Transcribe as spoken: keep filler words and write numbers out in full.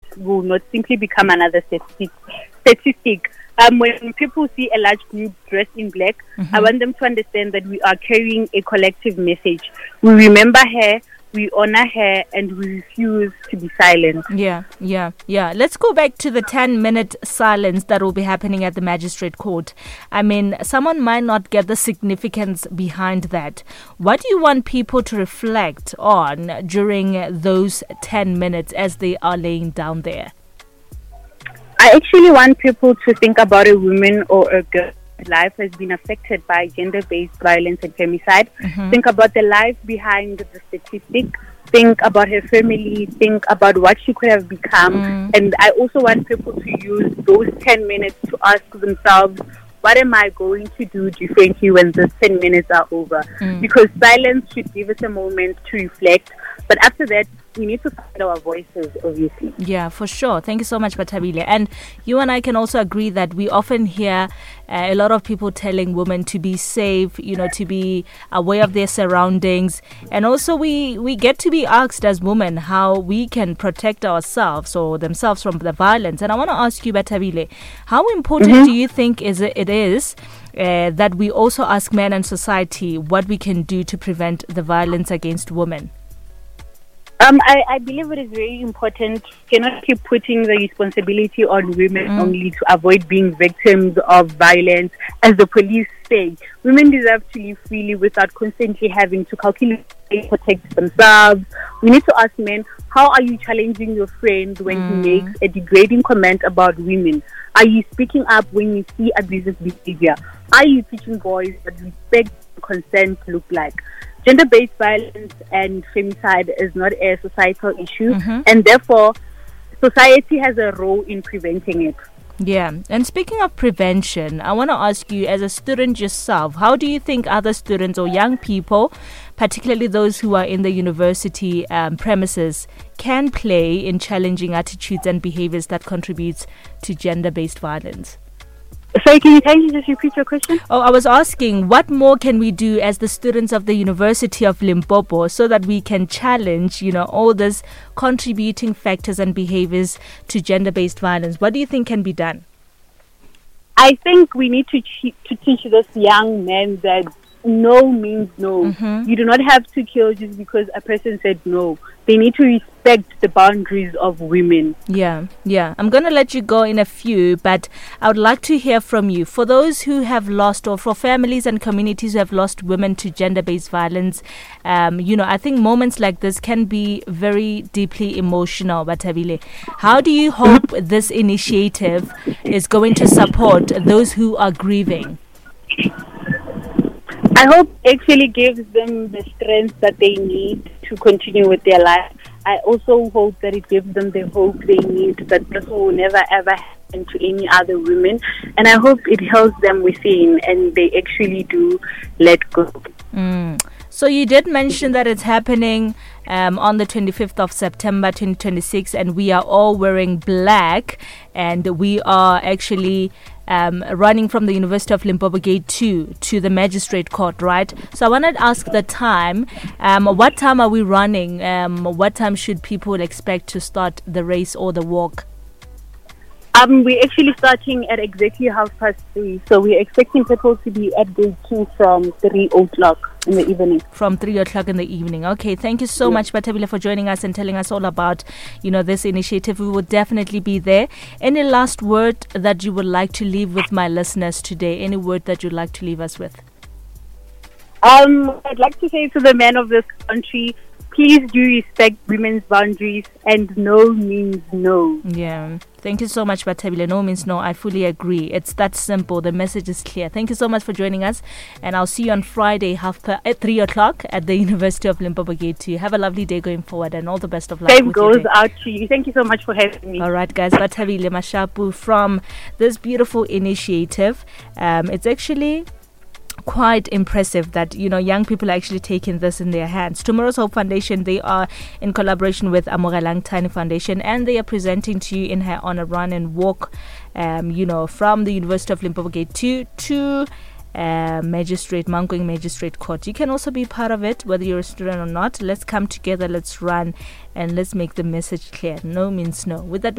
will not simply become another statistic. statistic. Um, when people see a large group dressed in black, mm-hmm. I want them to understand that we are carrying a collective message. We remember her, we honor her, and we refuse to be silent. Yeah, yeah, yeah. Let's go back to the ten-minute silence that will be happening at the magistrate court. I mean, someone might not get the significance behind that. What do you want people to reflect on during those ten minutes as they are laying down there? I actually want people to think about a woman or a girl's life has been affected by gender-based violence and femicide. Mm-hmm. Think about the life behind the statistic. Think about her family. Think about what she could have become. Mm. And I also want people to use those ten minutes to ask themselves, what am I going to do differently when the ten minutes are over? Mm. Because silence should give us a moment to reflect. But after that, we need to find our voices, obviously. Yeah, for sure. Thank you so much, Bathabile. And you and I can also agree that we often hear uh, a lot of people telling women to be safe, you know, to be aware of their surroundings. And also we, we get to be asked as women how we can protect ourselves or themselves from the violence. And I want to ask you, Bathabile, how important mm-hmm. do you think is it, it is uh, that we also ask men and society what we can do to prevent the violence against women? Um, I, I believe it is very important. We cannot keep putting the responsibility on women mm. only to avoid being victims of violence. As the police say, women deserve to live freely without constantly having to calculate, protect themselves. We need to ask men, how are you challenging your friend when mm. he makes a degrading comment about women? Are you speaking up when you see abusive behavior? Are you teaching boys what respect and consent look like? Gender-based violence and femicide is not a societal issue, mm-hmm. and therefore society has a role in preventing it. Yeah, and speaking of prevention, I want to ask you, as a student yourself, how do you think other students or young people, particularly those who are in the university um, premises, can play in challenging attitudes and behaviors that contributes to gender-based violence? Sorry, can you kindly just repeat your question? Oh, I was asking, what more can we do as the students of the University of Limpopo so that we can challenge, you know, all these contributing factors and behaviors to gender-based violence? What do you think can be done? I think we need to, ch- to teach those young men that no means no. Mm-hmm. You do not have to kill just because a person said no. They need to respect the boundaries of women. Yeah, yeah. I'm going to let you go in a few, but I would like to hear from you. For those who have lost, or for families and communities who have lost women to gender-based violence, um, you know, I think moments like this can be very deeply emotional, Bathabile. How do you hope this initiative is going to support those who are grieving? I hope it actually gives them the strength that they need to continue with their life. I also hope that it gives them the hope they need that this will never ever happen to any other women. And I hope it helps them within and they actually do let go. Mm. So you did mention that it's happening um, on the twenty-fifth of September twenty twenty-six, and we are all wearing black, and we are actually um, running from the University of Limpopo Gate two to the Magistrate Court, right? So I wanted to ask the time. Um, what time are we running? Um, what time should people expect to start the race or the walk? Um, we're actually starting at exactly half past three. So we're expecting people to be at Gate two from three o'clock in the evening. From three o'clock in the evening. Okay, thank you so yeah. much, Bathabile, for joining us and telling us all about, you know, this initiative. We will definitely be there. Any last word that you would like to leave with my listeners today? Any word that you'd like to leave us with? Um, I'd like to say to the men of this country, please do respect women's boundaries, and no means no. Yeah. Thank you so much, Bathabile. No means no. I fully agree. It's that simple. The message is clear. Thank you so much for joining us. And I'll see you on Friday half per, at three o'clock at the University of Limpopo Gate two. Have a lovely day going forward and all the best of luck. Same goes out to you. Thank you so much for having me. All right, guys. Bathabile Mashapu from this beautiful initiative. Um, it's actually quite impressive that, you know, young people are actually taking this in their hands. Tomorrow's Hope Foundation, they are in collaboration with Amorelang Tiny Foundation, and they are presenting to you in her honor run and walk, um, you know, from the University of Limpopo Gate two to uh, Magistrate, Mankweng Magistrate Court. You can also be part of it, whether you're a student or not. Let's come together, let's run, and let's make the message clear. No means no. With that